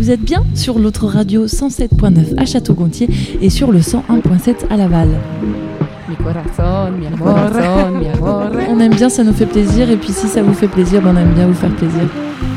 vous êtes bien sur l'autre radio 107.9 à Château-Gontier et sur le 101.7 à Laval. Mi corazón, mi amor, mi amor. On aime bien, ça nous fait plaisir, et puis si ça vous fait plaisir, on aime bien vous faire plaisir.